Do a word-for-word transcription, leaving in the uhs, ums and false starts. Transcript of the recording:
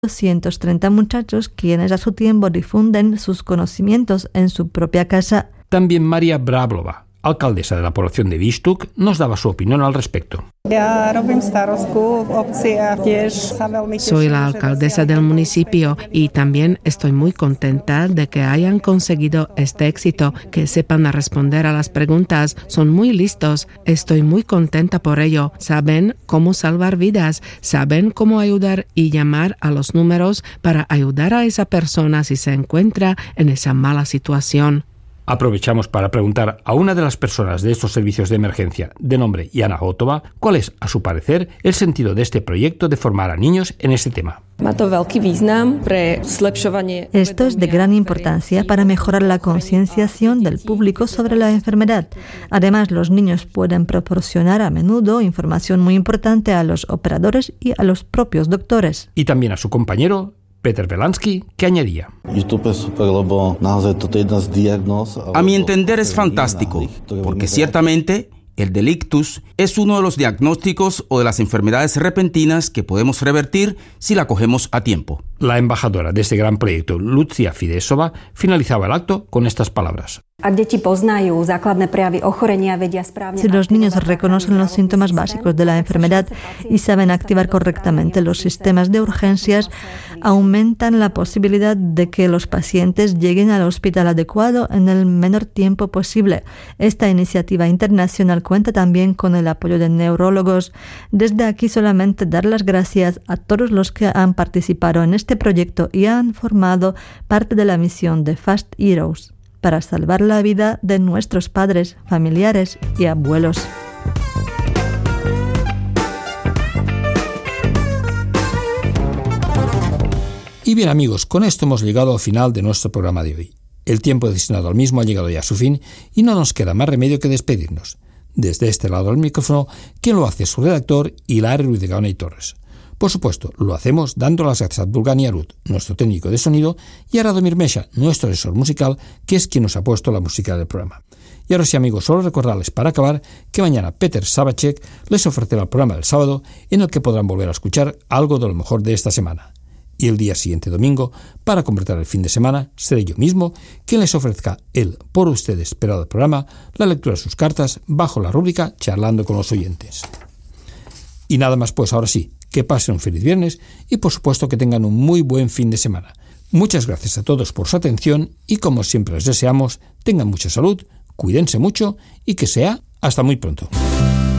doscientos treinta muchachos quienes a su tiempo difunden sus conocimientos en su propia casa. También María Brablova, alcaldesa de la población de Výštuk, nos daba su opinión al respecto. Soy la alcaldesa del municipio y también estoy muy contenta de que hayan conseguido este éxito, que sepan responder a las preguntas, son muy listos, estoy muy contenta por ello, saben cómo salvar vidas, saben cómo ayudar y llamar a los números para ayudar a esa persona si se encuentra en esa mala situación. Aprovechamos para preguntar a una de las personas de estos servicios de emergencia, de nombre Jana Hotova, cuál es, a su parecer, el sentido de este proyecto de formar a niños en este tema. Esto es de gran importancia para mejorar la concienciación del público sobre la enfermedad. Además, los niños pueden proporcionar a menudo información muy importante a los operadores y a los propios doctores. Y también a su compañero, Peter Belansky, que añadía: A mi entender es fantástico, porque ciertamente el delictus es uno de los diagnósticos o de las enfermedades repentinas que podemos revertir si la cogemos a tiempo. La embajadora de este gran proyecto, Lucia Fidesova, finalizaba el acto con estas palabras. Si los niños reconocen los síntomas básicos de la enfermedad y saben activar correctamente los sistemas de urgencias, aumentan la posibilidad de que los pacientes lleguen al hospital adecuado en el menor tiempo posible. Esta iniciativa internacional cuenta también con el apoyo de neurólogos. Desde aquí solamente dar las gracias a todos los que han participado en este proyecto y han formado parte de la misión de Fast Heroes para salvar la vida de nuestros padres, familiares y abuelos. Y bien amigos, con esto hemos llegado al final de nuestro programa de hoy. El tiempo destinado al mismo ha llegado ya a su fin y no nos queda más remedio que despedirnos. Desde este lado del micrófono, quien lo hace es su redactor, Hilari Ruiz de Gaona y Torres. Por supuesto, lo hacemos dando las gracias a Abdulgani Arut, nuestro técnico de sonido, y a Radomir Mesha, nuestro asesor musical, que es quien nos ha puesto la música del programa. Y ahora sí, amigos, solo recordarles para acabar que mañana Peter Sabacek les ofrecerá el programa del sábado en el que podrán volver a escuchar algo de lo mejor de esta semana. Y el día siguiente, domingo, para completar el fin de semana, seré yo mismo quien les ofrezca el, por ustedes esperado programa, la lectura de sus cartas bajo la rúbrica Charlando con los oyentes. Y nada más, pues ahora sí, que pasen un feliz viernes y por supuesto que tengan un muy buen fin de semana. Muchas gracias a todos por su atención y como siempre les deseamos, tengan mucha salud, cuídense mucho y que sea hasta muy pronto.